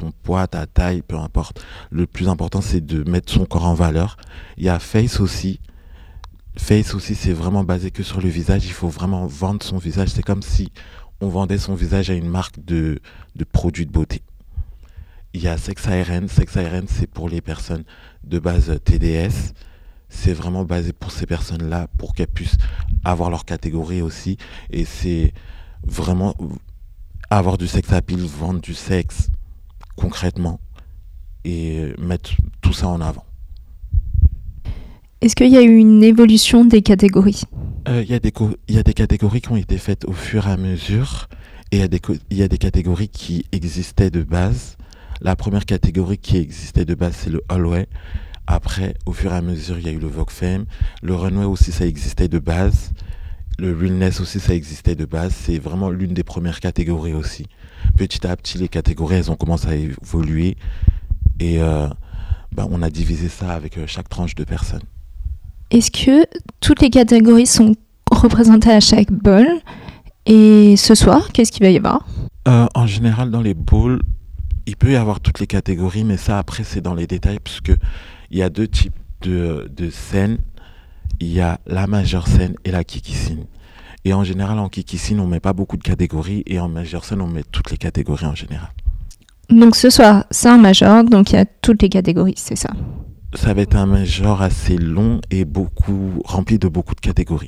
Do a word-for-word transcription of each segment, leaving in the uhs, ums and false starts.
ton poids, ta taille, peu importe. Le plus important, c'est de mettre son corps en valeur. Il y a Face aussi. Face aussi, c'est vraiment basé que sur le visage. Il faut vraiment vendre son visage. C'est comme si on vendait son visage à une marque de, de produits de beauté. Il y a Sex A R N. Sex A R N, c'est pour les personnes de base T D S. C'est vraiment basé pour ces personnes-là, pour qu'elles puissent avoir leur catégorie aussi. Et c'est vraiment avoir du sex appeal, vendre du sexe concrètement et mettre tout ça en avant. Est-ce qu'il y a eu une évolution des catégories ? Euh, Il y a des co- il y a des catégories qui ont été faites au fur et à mesure et il y a des, co- il y a des catégories qui existaient de base. La première catégorie qui existait de base, c'est le hallway. Après, au fur et à mesure, il y a eu le Vogue Femme. Le runway aussi, ça existait de base. Le realness aussi, ça existait de base. C'est vraiment l'une des premières catégories aussi. Petit à petit, les catégories, elles ont commencé à évoluer. Et euh, ben, on a divisé ça avec euh, chaque tranche de personnes. Est-ce que toutes les catégories sont représentées à chaque ball ? Et ce soir, qu'est-ce qu'il va y avoir ? Euh, en général, dans les balls, il peut y avoir toutes les catégories, mais ça, après, c'est dans les détails, puisque il y a deux types de, de scènes. Il y a la majeure scène et la kiki scene. Et en général, en kiki scene, on met pas beaucoup de catégories, et en majeure scène, on met toutes les catégories en général. Donc ce soir, c'est un major, donc il y a toutes les catégories, c'est ça ? Ça va être un major assez long et beaucoup rempli de beaucoup de catégories.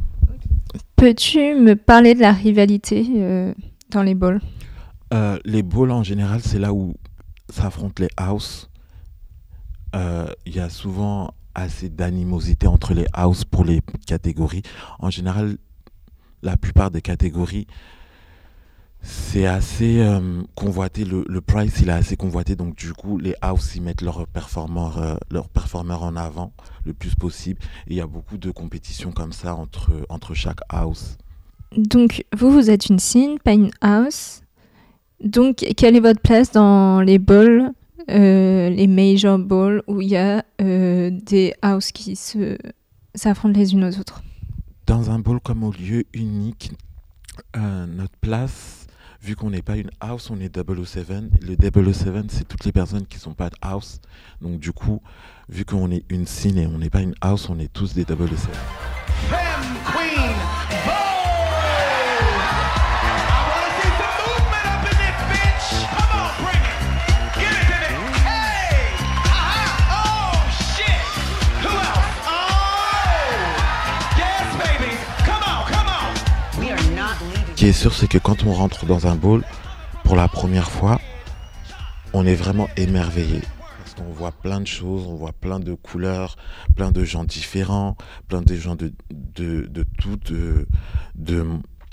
Peux-tu me parler de la rivalité euh, dans les balls ? Euh, les balls, en général, c'est là où s'affrontent les house. Il euh, y a souvent assez d'animosité entre les house pour les catégories. En général, la plupart des catégories, c'est assez euh, convoité. Le, le price, il est assez convoité. Donc, du coup, les house, ils mettent leurs performeurs, euh, leurs performeurs en avant le plus possible. Et il y a beaucoup de compétitions comme ça entre, entre chaque house. Donc, vous, vous êtes une scene, pas une house. Donc, quelle est votre place dans les balls, euh, les major balls, où il y a euh, des houses qui se, s'affrontent les unes aux autres ? Dans un ball comme au lieu unique, euh, notre place, vu qu'on n'est pas une house, on est double oh sept. Le double oh sept, c'est toutes les personnes qui ne sont pas de house. Donc du coup, vu qu'on est une scene et on n'est pas une house, on est tous des double oh sept. Femme Queen Vogue! I wanna see some movement up in this bitch! Come on, bring it! Give it to me! Hey! Aha! Oh, shit! Who else? Oh! Yes, baby! Come on, come on! We are not leaving. Ce qui est sûr, c'est que quand on rentre dans un ball, pour la première fois, on est vraiment émerveillé. Parce qu'on voit plein de choses, on voit plein de couleurs, plein de gens différents, plein de gens de, de, de toutes, de, de,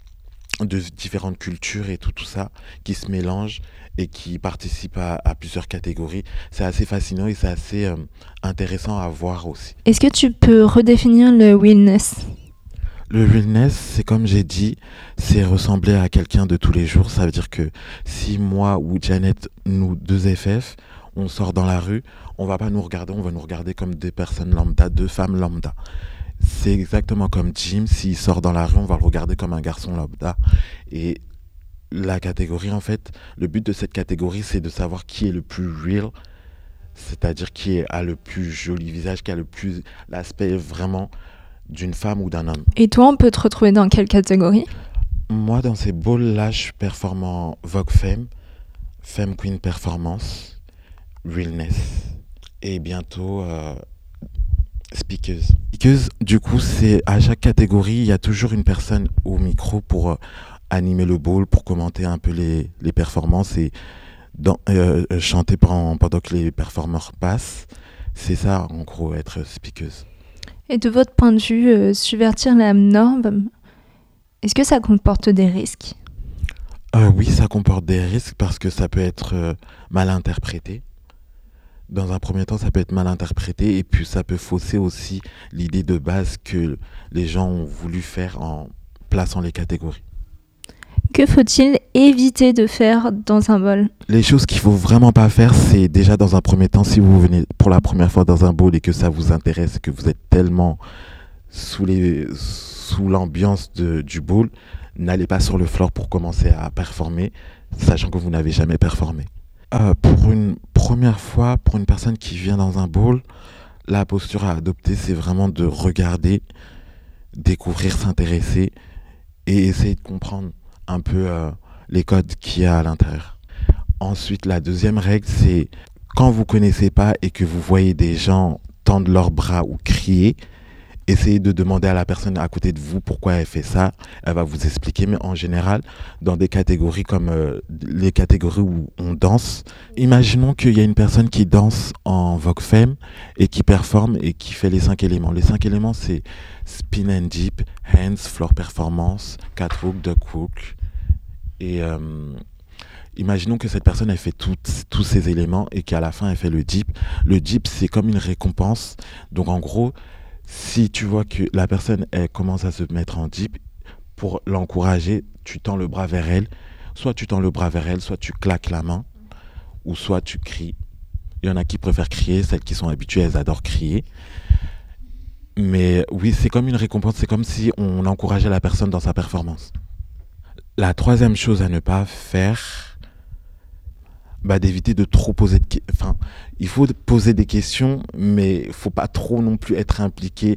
de différentes cultures et tout, tout ça, qui se mélangent et qui participent à, à plusieurs catégories. C'est assez fascinant et c'est assez euh, intéressant à voir aussi. Est-ce que tu peux redéfinir le realness ? Le realness, c'est comme j'ai dit, c'est ressembler à quelqu'un de tous les jours. Ça veut dire que si moi ou Janet, nous deux F F, on sort dans la rue, on va pas nous regarder, on va nous regarder comme des personnes lambda, deux femmes lambda. C'est exactement comme Jim, s'il sort dans la rue, on va le regarder comme un garçon lambda. Et la catégorie, en fait, le but de cette catégorie, c'est de savoir qui est le plus real, c'est-à-dire qui a le plus joli visage, qui a le plus l'aspect vraiment d'une femme ou d'un homme. Et toi, on peut te retrouver dans quelle catégorie ? Moi, dans ces balls-là, je performe en Vogue Femme, Femme Queen Performance, Realness et bientôt euh, Speakers. Speakers, du coup, c'est à chaque catégorie, il y a toujours une personne au micro pour euh, animer le ball, pour commenter un peu les, les performances et dans, euh, chanter pendant, pendant que les performeurs passent. C'est ça, en gros, être Speakers. Et de votre point de vue, euh, subvertir la norme, est-ce que ça comporte des risques ? euh, Oui, ça comporte des risques parce que ça peut être euh, mal interprété. Dans un premier temps, ça peut être mal interprété et puis ça peut fausser aussi l'idée de base que les gens ont voulu faire en plaçant les catégories. Que faut-il éviter de faire dans un ball ? Les choses qu'il faut vraiment pas faire, c'est déjà dans un premier temps, si vous venez pour la première fois dans un ball et que ça vous intéresse, que vous êtes tellement sous, les, sous l'ambiance de, du ball, n'allez pas sur le floor pour commencer à performer, sachant que vous n'avez jamais performé. Euh, pour une première fois, pour une personne qui vient dans un bowl, la posture à adopter, c'est vraiment de regarder, découvrir, s'intéresser et essayer de comprendre un peu euh, les codes qu'il y a à l'intérieur. Ensuite, la deuxième règle, c'est quand vous connaissez pas et que vous voyez des gens tendre leurs bras ou crier, essayez de demander à la personne à côté de vous pourquoi elle fait ça. Elle va vous expliquer, mais en général, dans des catégories comme euh, les catégories où on danse, imaginons qu'il y a une personne qui danse en Vogue Femme et qui performe et qui fait les cinq éléments. Les cinq éléments, c'est spin and dip, hands, floor performance, catwalk, duckwork. Et euh, imaginons que cette personne, elle fait toutes- tous ces éléments et qu'à la fin, elle fait le dip. Le dip, c'est comme une récompense. Donc, en gros, si tu vois que la personne, elle commence à se mettre en dip, pour l'encourager, tu tends le bras vers elle. Soit tu tends le bras vers elle, soit tu claques la main, ou soit tu cries. Il y en a qui préfèrent crier, celles qui sont habituées, elles adorent crier. Mais oui, c'est comme une récompense, c'est comme si on encourageait la personne dans sa performance. La troisième chose à ne pas faire, bah, d'éviter de trop poser de questions. Enfin, il faut poser des questions, mais il faut pas trop non plus être impliqué.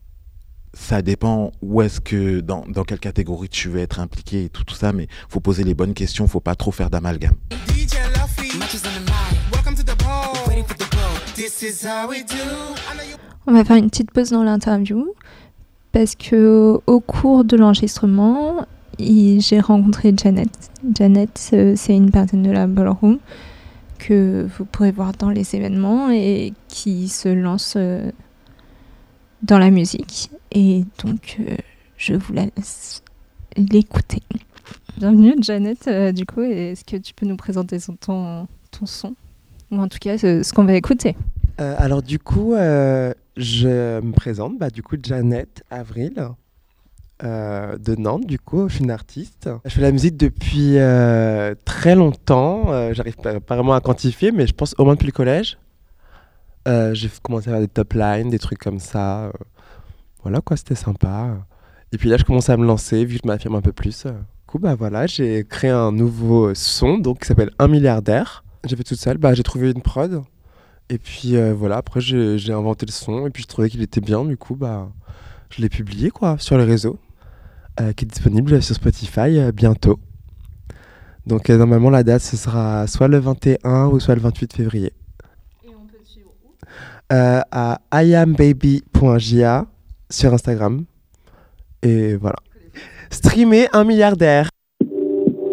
Ça dépend où est-ce que, dans, dans quelle catégorie tu veux être impliqué et tout, tout ça, mais il faut poser les bonnes questions, il ne faut pas trop faire d'amalgame. D J Luffy, matches on the mic. Welcome to the ball. Waiting for the ball. This is how we do. I know you. On va faire une petite pause dans l'interview parce que au cours de l'enregistrement, il- j'ai rencontré Janet. Janet, euh, c'est une personne de la ballroom que vous pourrez voir dans les événements et qui se lance euh, dans la musique. Et donc, euh, je vous laisse l'écouter. Bienvenue, Janet. Euh, du coup, est-ce que tu peux nous présenter son- ton, ton son ou en tout cas ce, ce qu'on va écouter? Euh, alors du coup, euh, je me présente, bah, du coup, Janet Avril, euh, de Nantes, du coup, je suis une artiste. Je fais de la musique depuis euh, très longtemps, euh, j'arrive pas, pas vraiment à quantifier, mais je pense au moins depuis le collège. Euh, j'ai commencé à faire des top lines, des trucs comme ça. euh, voilà quoi, c'était sympa. Et puis là, je commence à me lancer, vu que je m'affirme un peu plus. Du coup, bah voilà, j'ai créé un nouveau son, donc, qui s'appelle Un milliardaire. J'ai fait toute seule, bah, j'ai trouvé une prod. Et puis euh, voilà, après j'ai, j'ai inventé le son et puis je trouvais qu'il était bien, du coup bah je l'ai publié quoi sur les réseaux, euh, qui est disponible sur Spotify euh, bientôt. Donc euh, normalement la date ce sera soit le vingt et un ou soit le vingt-huit février. Et on peut te suivre où? Euh, à i am baby point j a sur Instagram. Et voilà. Streamer un milliardaire.